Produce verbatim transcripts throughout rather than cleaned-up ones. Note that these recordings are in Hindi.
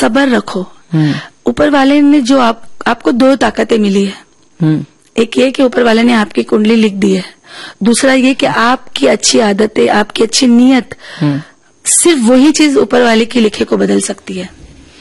सब्र रखो। ऊपर वाले ने जो आप आपको दो ताकतें मिली है, एक ये कि ऊपर वाले ने आपकी कुंडली लिख दी है, दूसरा ये कि आपकी अच्छी आदतें, आपकी अच्छी नीयत, सिर्फ वही चीज ऊपर वाले की लिखे को बदल सकती है।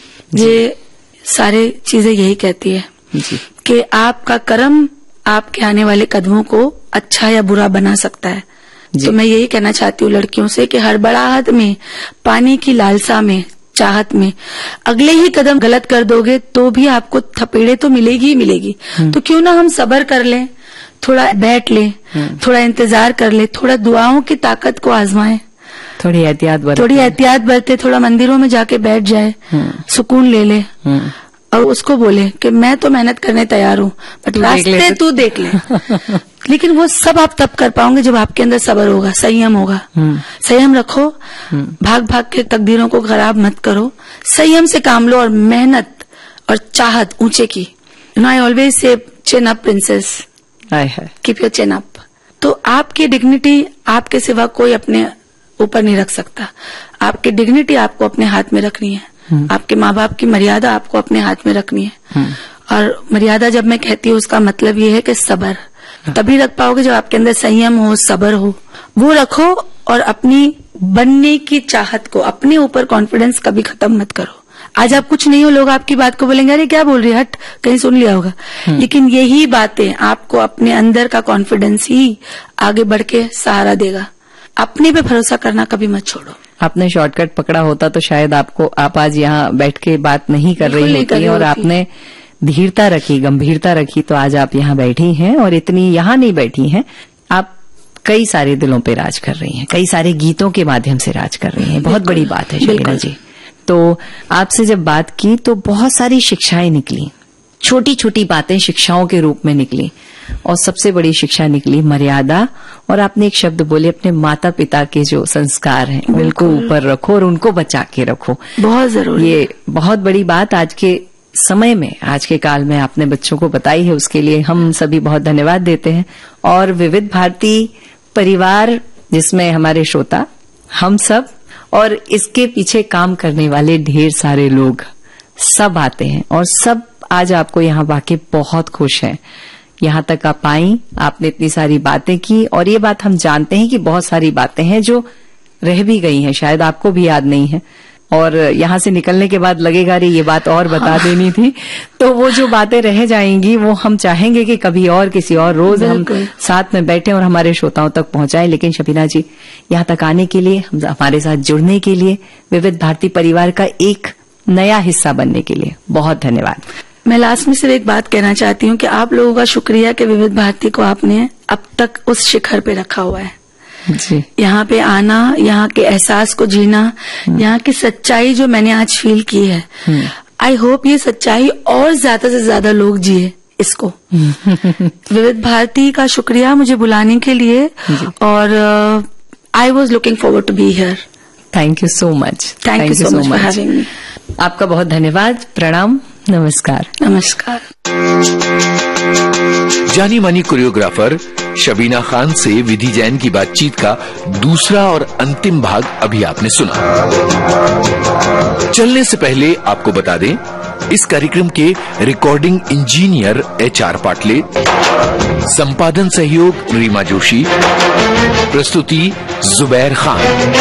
ये सारे चीजें यही कहती है कि आपका कर्म आपके आने वाले कदमों को अच्छा या बुरा बना सकता है। तो मैं यही कहना चाहती हूँ लड़कियों से कि हड़बड़ाहट में, पानी की लालसा में, चाहत में अगले ही कदम गलत कर दोगे तो भी आपको थपेड़े तो मिलेगी ही मिलेगी। तो क्यों ना हम सब्र कर लें, थोड़ा बैठ लें, थोड़ा इंतजार कर ले, थोड़ा दुआओं की ताकत को आजमाएं, थोड़ी एहतियात बरते, थोड़ी एहतियात बरते, थोड़ा मंदिरों में जाके बैठ जाए, सुकून ले ले और उसको बोले कि मैं तो मेहनत करने तैयार हूँ, बट रास्ते तू देख ले। लेकिन वो सब आप तब कर पाओगे जब आपके अंदर सब्र होगा, संयम होगा। संयम रखो, भाग भाग के तकदीरों को खराब मत करो, संयम से काम लो और मेहनत और चाहत ऊंचे की। You know I always say chin up princess, keep your chin up. तो आपकी डिग्निटी आपके सिवा कोई अपने ऊपर नहीं रख सकता। आपकी डिग्निटी आपको अपने हाथ में रखनी है, आपके माँ बाप की मर्यादा आपको अपने हाथ में रखनी है। और मर्यादा जब मैं कहती हूँ उसका मतलब ये है कि सब्र तभी रख पाओगे जब आपके अंदर संयम हो, सब्र हो, वो रखो। और अपनी बनने की चाहत को, अपने ऊपर कॉन्फिडेंस कभी खत्म मत करो। आज आप कुछ नहीं हो, लोग आपकी बात को बोलेंगे अरे क्या बोल रही है, हट, कहीं सुन लिया होगा। लेकिन यही बातें आपको अपने अंदर का कॉन्फिडेंस ही आगे बढ़ के सहारा देगा। अपने पे भरोसा करना कभी मत छोड़ो। आपने शॉर्टकट पकड़ा होता तो शायद आपको आप आज यहाँ बैठ के बात नहीं कर रही होती, और आपने धीरता रखी, गंभीरता रखी, तो आज आप यहाँ बैठी हैं। और इतनी यहाँ नहीं बैठी हैं, आप कई सारे दिलों पे राज कर रही हैं, कई सारे गीतों के माध्यम से राज कर रही हैं। बहुत बड़ी बात है शबीना जी। तो आपसे जब बात की तो बहुत सारी शिक्षाएं निकली, छोटी छोटी बातें शिक्षाओं के रूप में निकली, और सबसे बड़ी शिक्षा निकली मर्यादा। और आपने एक शब्द बोले, अपने माता पिता के जो संस्कार हैं उनको ऊपर रखो और उनको बचा के रखो, बहुत जरूरी। ये बहुत बड़ी बात आज के समय में, आज के काल में आपने बच्चों को बताई है, उसके लिए हम सभी बहुत धन्यवाद देते हैं। और विविध भारती परिवार जिसमें हमारे श्रोता, हम सब और इसके पीछे काम करने वाले ढेर सारे लोग सब आते हैं, और सब आज आपको यहाँ वाकई बहुत खुश हैं। यहाँ तक आप आई, आपने इतनी सारी बातें की, और ये बात हम जानते हैं कि बहुत सारी बातें हैं जो रह भी गई हैं, शायद आपको भी याद नहीं है, और यहाँ से निकलने के बाद लगेगा रे ये बात और बता हाँ। देनी थी। तो वो जो बातें रह जाएंगी वो हम चाहेंगे कि कभी और किसी और रोज हम साथ में बैठे और हमारे श्रोताओं तक पहुंचाएं। लेकिन शबीना जी, यहाँ तक आने के लिए, हमारे साथ जुड़ने के लिए, विविध भारती परिवार का एक नया हिस्सा बनने के लिए बहुत धन्यवाद। मैं लास्ट में सिर्फ एक बात कहना चाहती हूँ कि आप लोगों का शुक्रिया कि विविध भारती को आपने अब तक उस शिखर पे रखा हुआ है जी। यहाँ पे आना, यहाँ के एहसास को जीना, यहाँ की सच्चाई जो मैंने आज फील की है, आई होप ये सच्चाई और ज्यादा से ज्यादा लोग जिए इसको। विविध भारती का शुक्रिया मुझे बुलाने के लिए, और I was looking forward to be here. Thank you so much. Thank you so much for having me. आपका बहुत धन्यवाद, प्रणाम, नमस्कार। नमस्कार। जानी मानी कोरियोग्राफर शबीना खान से विधि जैन की बातचीत का दूसरा और अंतिम भाग अभी आपने सुना। चलने से पहले आपको बता दें, इस कार्यक्रम के recording engineer H R Patle, संपादन सहयोग रीमा जोशी, प्रस्तुति जुबैर खान।